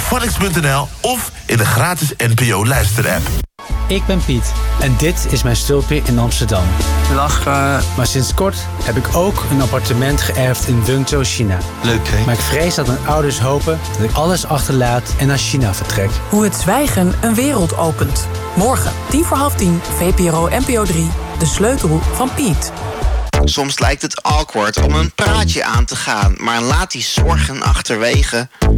phonics.nl of in de gratis NPO luisterapp. Ik ben Piet en dit is mijn stulpje in Amsterdam. Lachen. Maar sinds kort heb ik ook een appartement geërfd in Wenzhou, China. Leuk, hè? Maar ik vrees dat mijn ouders hopen dat ik alles achterlaat en naar China vertrek. Hoe het zwijgen een wereld opent. Morgen, 10:45, VPRO NPO 3, De Sleutel van Piet. Soms lijkt het awkward om een praatje aan te gaan, maar laat die zorgen achterwege.